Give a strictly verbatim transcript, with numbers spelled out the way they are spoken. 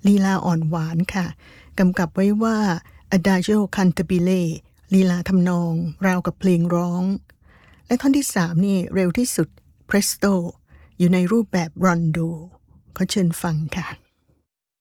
ลีลาอ่อนหวานค่ะกำกับไว้ว่า Adagio Cantabile ลีลาทำนองราวกับเพลงร้องและท่อนที่สามนี่เร็วที่สุด Presto อยู่ในรูปแบบ Rondo ขอเชิญฟังค่ะ